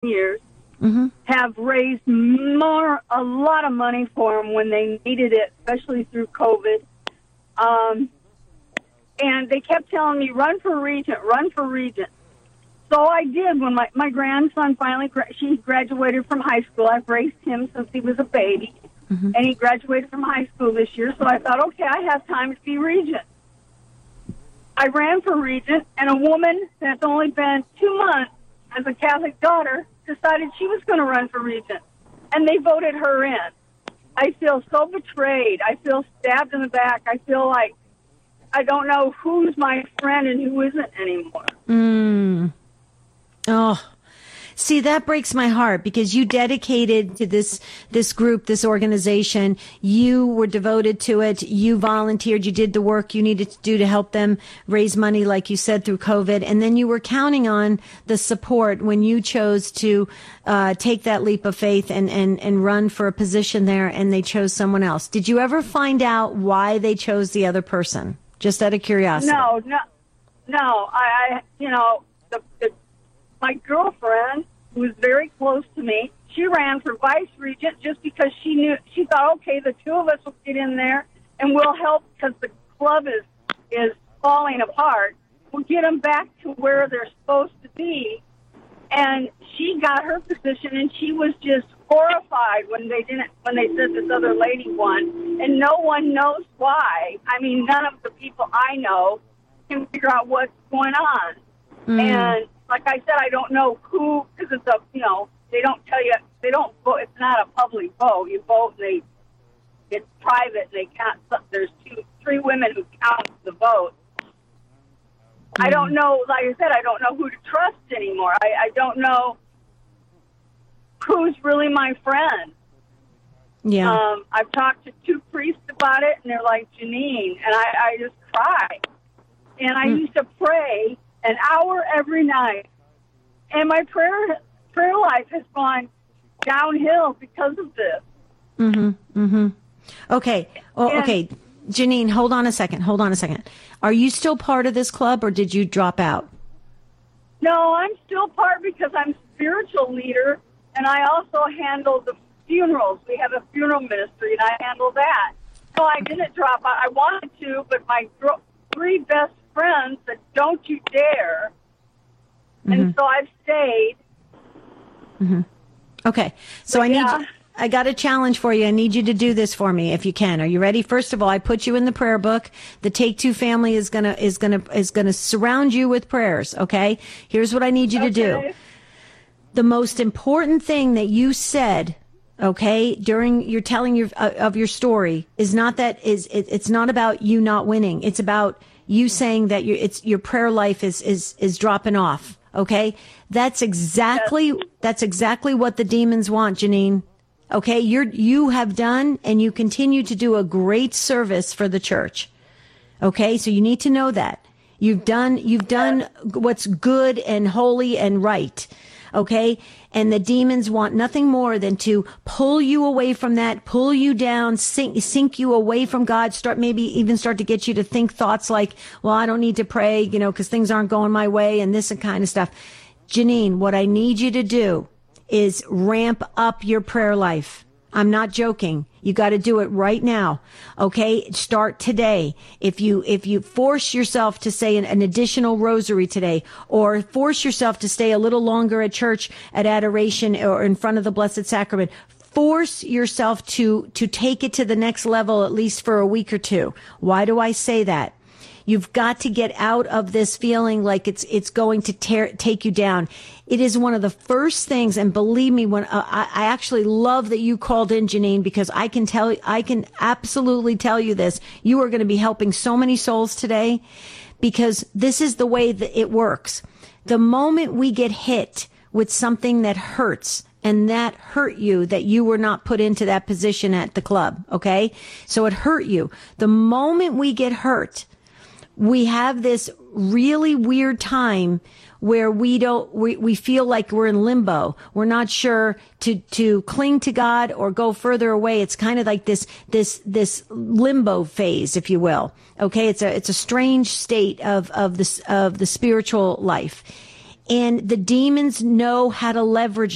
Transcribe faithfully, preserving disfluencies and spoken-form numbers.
years, mm-hmm. have raised more, a lot of money for them when they needed it, especially through COVID. Um, and they kept telling me, run for regent, run for regent. So I did when my, my grandson finally, gra- she graduated from high school. I've raised him since he was a baby. Mm-hmm. And he graduated from high school this year. So I thought, okay, I have time to be regent. I ran for regent, and a woman that's only been two months as a Catholic daughter decided she was going to run for regent. And they voted her in. I feel so betrayed. I feel stabbed in the back. I feel like I don't know who's my friend and who isn't anymore. Mm. Oh, see, that breaks my heart because you dedicated to this, this group, this organization. You were devoted to it. You volunteered. You did the work you needed to do to help them raise money, like you said, through COVID. And then you were counting on the support when you chose to, uh, take that leap of faith and, and, and run for a position there, and they chose someone else. Did you ever find out why they chose the other person? Just out of curiosity. No, no, no. I, I you know, the, the my girlfriend, who was very close to me, she ran for vice regent just because she knew, she thought, okay, the two of us will get in there and we'll help because the club is, is falling apart. We'll get them back to where they're supposed to be. And she got her position, and she was just horrified when they didn't, when they said this other lady won. And no one knows why. I mean, none of the people I know can figure out what's going on. Mm. And like I said, I don't know who, because it's a, you know, they don't tell you, they don't vote, it's not a public vote. You vote, and they, it's private, and they count, there's two, three women who count the vote. Mm. I don't know, like I said, I don't know who to trust anymore. I, I don't know who's really my friend. Yeah. Um, I've talked to two priests about it, and they're like, Janine, and I, I just cry. And I mm. used to pray an hour every night, and my prayer prayer life has gone downhill because of this. Mm-hmm. Mm-hmm. Okay. Oh, and, okay. Janine, hold on a second. Hold on a second. Are you still part of this club, or did you drop out? No, I'm still part because I'm spiritual leader, and I also handle the funerals. We have a funeral ministry, and I handle that. So I didn't drop out. I wanted to, but my gr- three best friends said, don't you dare. Mm-hmm. And so I've stayed. Mm-hmm. Okay. So but I need yeah. you, I got a challenge for you. I need you to do this for me if you can. Are you ready? First of all, I put you in the prayer book. The Take Two family is going to is going to is going to surround you with prayers, okay? Here's what I need you to okay. do. The most important thing that you said, okay, during your telling your uh, of your story is not that is it, it's not about you not winning. It's about you saying that your it's your prayer life is is is dropping off. Okay, that's exactly yes. that's exactly what the demons want, Janine. Okay, you're you have done and you continue to do a great service for the church. Okay, so you need to know that you've done you've done what's good and holy and right. Okay, and the demons want nothing more than to pull you away from that, pull you down, sink, sink you away from God, start maybe even start to get you to think thoughts like, well, I don't need to pray, you know, because things aren't going my way and this and kind of stuff. Janine, what I need you to do is ramp up your prayer life. I'm not joking. You got to do it right now. Okay. Start today. If you, if you force yourself to say an, an additional rosary today, or force yourself to stay a little longer at church at adoration or in front of the Blessed Sacrament, force yourself to, to take it to the next level, at least for a week or two. Why do I say that? You've got to get out of this feeling like it's it's going to tear, take you down. It is one of the first things, and believe me, when uh, I, I actually love that you called in, Janine, because I can tell, I can absolutely tell you this. You are going to be helping so many souls today, because this is the way that it works. The moment we get hit with something that hurts, and that hurt you, that you were not put into that position at the club, okay? So it hurt you. The moment we get hurt, we have this really weird time where we don't, we, we feel like we're in limbo. We're not sure to, to cling to God or go further away. It's kind of like this, this, this limbo phase, if you will. Okay. It's a, it's a strange state of, of this, of the spiritual life. And the demons know how to leverage